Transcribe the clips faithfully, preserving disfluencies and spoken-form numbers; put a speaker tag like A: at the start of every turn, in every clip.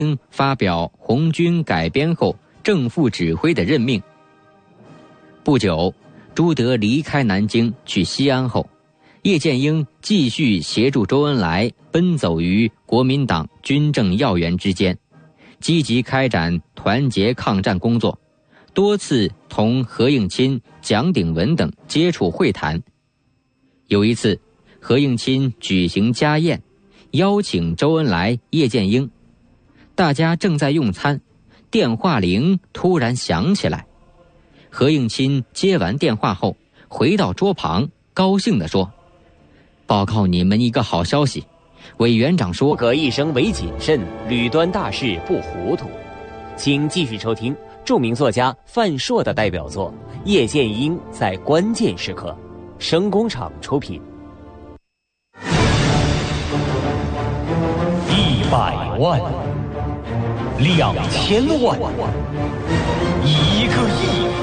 A: 英发表红军改编后正副指挥的任命。不久，朱德离开南京去西安后，叶剑英继续协助周恩来奔走于国民党军政要员之间，积极开展团结抗战工作，多次同何应钦、蒋鼎文等接触会谈。有一次，何应钦举行家宴，邀请周恩来、叶剑英，大家正在用餐，电话铃突然响起来。何应钦接完电话后，回到桌旁，高兴地说：“报告你们一个好消息，委员长说，
B: 不可一生唯谨慎，屡端大事不糊涂。”请继续收听著名作家范硕的代表作《叶剑英在关键时刻》，声工厂出品。
C: 一百万，两千万，一个亿。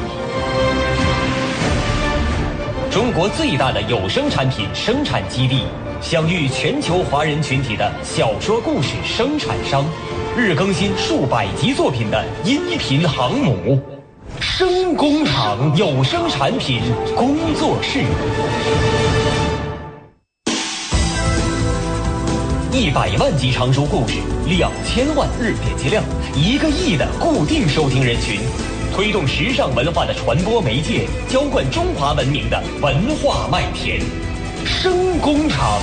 C: 中国最大的有声产品生产基地，享誉全球华人群体的小说故事生产商，日更新数百集作品的音频航母，声工厂有声产品工作室。一百万集长书故事，两千万日点击量，一个亿的固定收听人群，推动时尚文化的传播媒介，浇灌中华文明的文化麦田。声工厂。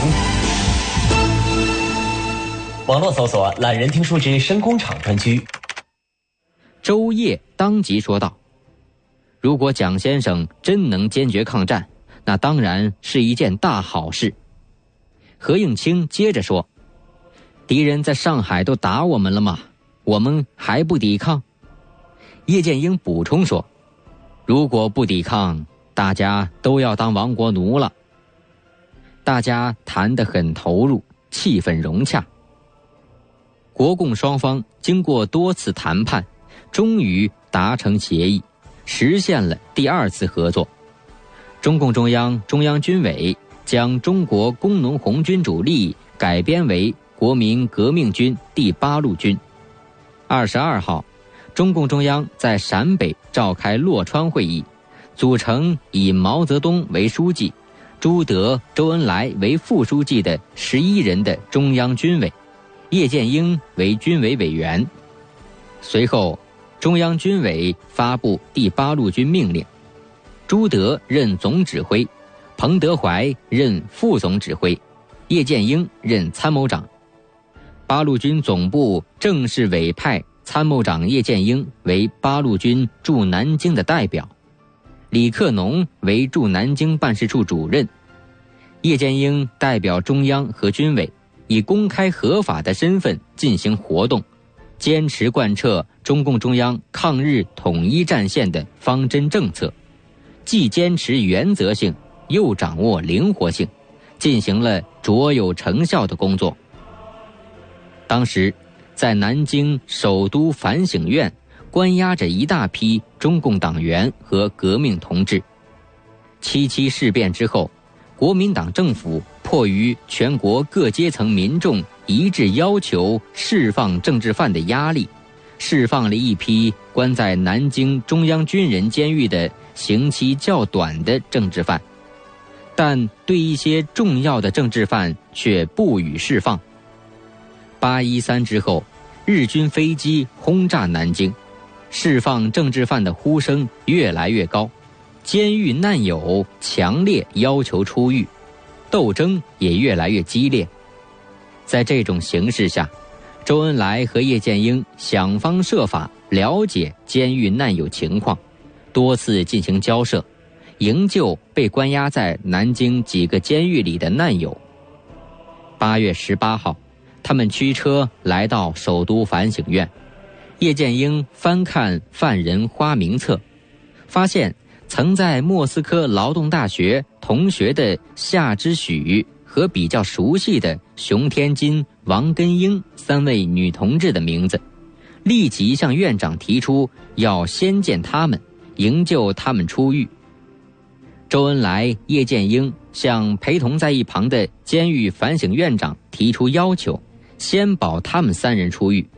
C: 网络搜索懒人听书之声工厂专区。
A: 周叶当即说道：“如果蒋先生真能坚决抗战，那当然是一件大好事。”何应钦接着说：“敌人在上海都打我们了吗？我们还不抵抗？”叶剑英补充说：“如果不抵抗，大家都要当亡国奴了。”大家谈得很投入，气氛融洽。国共双方经过多次谈判，终于达成协议，实现了第二次合作。中共中央、中央军委将中国工农红军主力改编为国民革命军第八路军。二十二号，中共中央在陕北召开洛川会议，组成以毛泽东为书记、朱德、周恩来为副书记的十一人的中央军委，叶剑英为军委委员。随后，中央军委发布第八路军命令，朱德任总指挥，彭德怀任副总指挥，叶剑英任参谋长。八路军总部正式委派参谋长叶剑英为八路军驻南京的代表，李克农为驻南京办事处主任。叶剑英代表中央和军委，以公开合法的身份进行活动，坚持贯彻中共中央抗日统一战线的方针政策，既坚持原则性，又掌握灵活性，进行了卓有成效的工作。当时，在南京首都反省院关押着一大批中共党员和革命同志。七七事变之后，国民党政府迫于全国各阶层民众一致要求释放政治犯的压力，释放了一批关在南京中央军人监狱的刑期较短的政治犯，但对一些重要的政治犯却不予释放。八一三之后，日军飞机轰炸南京，释放政治犯的呼声越来越高，监狱难友强烈要求出狱，斗争也越来越激烈。在这种形势下，周恩来和叶剑英想方设法了解监狱难友情况，多次进行交涉，营救被关押在南京几个监狱里的难友。八月十八号，他们驱车来到首都反省院，叶剑英翻看犯人花名册，发现曾在莫斯科劳动大学同学的夏之许和比较熟悉的熊天金、王根英三位女同志的名字，立即向院长提出要先见他们，营救他们出狱。周恩来、叶剑英向陪同在一旁的监狱反省院长提出要求，先保他们三人出狱，